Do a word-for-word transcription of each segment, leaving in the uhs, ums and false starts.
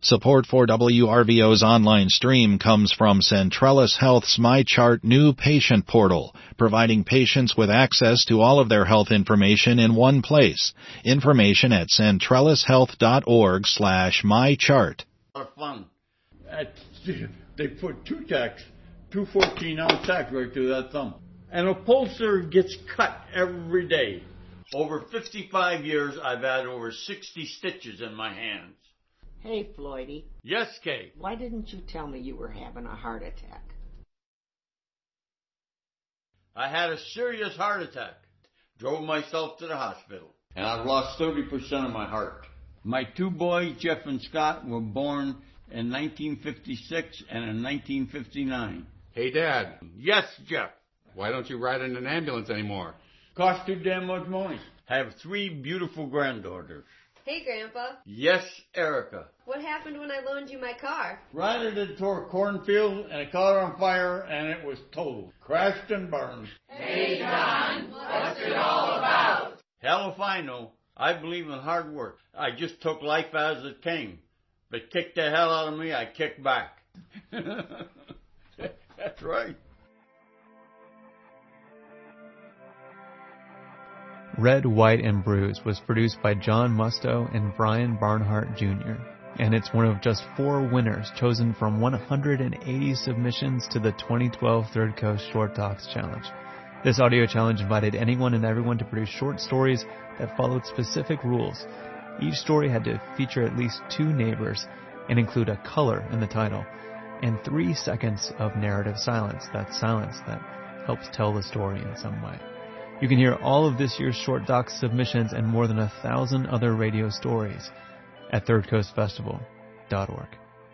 Support for W R V O's online stream comes from Centrellis Health's MyChart new patient portal, providing patients with access to all of their health information in one place. Information at centrellishealth.org slash mychart. A lot of fun. They put two tacks, two fourteen-ounce tacks right through that thumb. And a pulser gets cut every day. Over fifty-five years, I've had over sixty stitches in my hands. Hey, Floydie. Yes, Kay. Why didn't you tell me you were having a heart attack? I had a serious heart attack. Drove myself to the hospital. And I've lost thirty percent of my heart. My two boys, Jeff and Scott, were born in nineteen fifty-six and in nineteen fifty-nine. Hey, Dad. Yes, Jeff. Why don't you ride in an ambulance anymore? Costs too damn much money. I have three beautiful granddaughters. Hey, Grandpa. Yes, Erica. What happened when I loaned you my car? Riding it into a cornfield, and it caught on fire, and it was totaled. Crashed and burned. Hey, John, what's it all about? Hell if I know. I believe in hard work. I just took life as it came. But kick the hell out of me, I kick back. That's right. Red, White, and Bruised was produced by John Musto and Brian Barnhart Junior, and it's one of just four winners chosen from one hundred eighty submissions to the twenty twelve Third Coast Short Docs Challenge. This audio challenge invited anyone and everyone to produce short stories that followed specific rules. Each story had to feature at least two neighbors and include a color in the title, and three seconds of narrative silence, that silence that helps tell the story in some way. You can hear all of this year's Short Docs submissions and more than a thousand other radio stories at third coast festival dot org.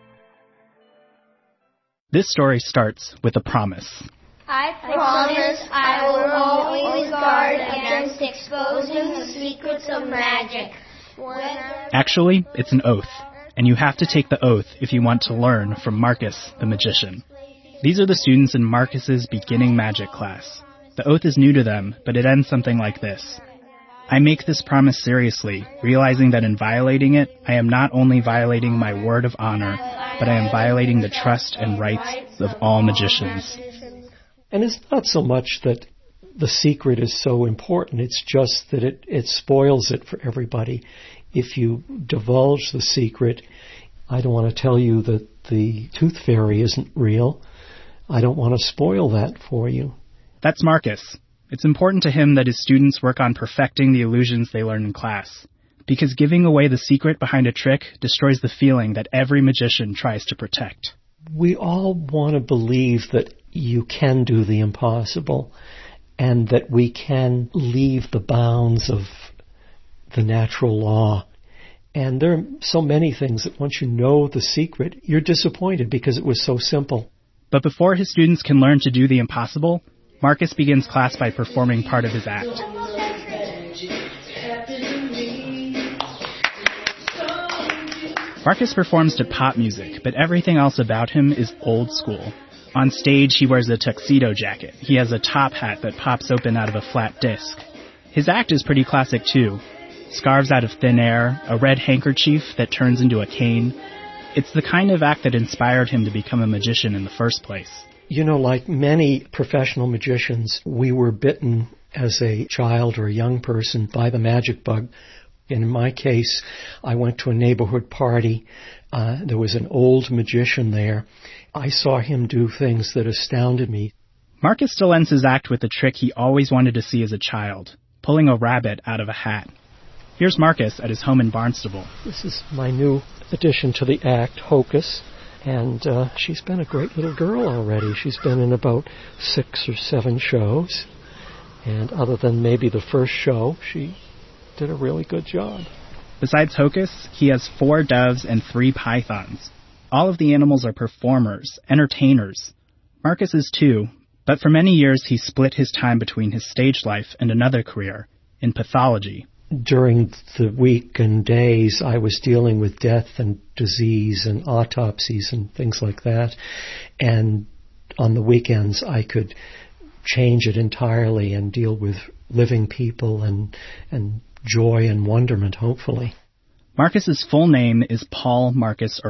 This story starts with a promise. I promise I will always guard against exposing the secrets of magic. Actually, it's an oath, and you have to take the oath if you want to learn from Marcus the magician. These are the students in Marcus's beginning magic class. The oath is new to them, but it ends something like this. I make this promise seriously, realizing that in violating it, I am not only violating my word of honor, but I am violating the trust and rights of all magicians. And it's not so much that the secret is so important, it's just that it, it spoils it for everybody. If you divulge the secret, I don't want to tell you that the tooth fairy isn't real. I don't want to spoil that for you. That's Marcus. It's important to him that his students work on perfecting the illusions they learn in class, because giving away the secret behind a trick destroys the feeling that every magician tries to protect. We all want to believe that you can do the impossible, and that we can leave the bounds of the natural law. And there are so many things that once you know the secret, you're disappointed because it was so simple. But before his students can learn to do the impossible, Marcus begins class by performing part of his act. Marcus performs to pop music, but everything else about him is old school. On stage, he wears a tuxedo jacket. He has a top hat that pops open out of a flat disc. His act is pretty classic, too. Scarves out of thin air, a red handkerchief that turns into a cane. It's the kind of act that inspired him to become a magician in the first place. You know, like many professional magicians, we were bitten as a child or a young person by the magic bug. In my case, I went to a neighborhood party. Uh, there was an old magician there. I saw him do things that astounded me. Marcus still ends his act with a trick he always wanted to see as a child, pulling a rabbit out of a hat. Here's Marcus at his home in Barnstable. This is my new addition to the act, Hocus. And uh, she's been a great little girl already. She's been in about six or seven shows. And other than maybe the first show, she did a really good job. Besides Hocus, he has four doves and three pythons. All of the animals are performers, entertainers. Marcus is too, but for many years he split his time between his stage life and another career, in pathology. During the week and days, I was dealing with death and disease and autopsies and things like that. And on the weekends, I could change it entirely and deal with living people and and joy and wonderment, hopefully. Marcus's full name is Paul Marcus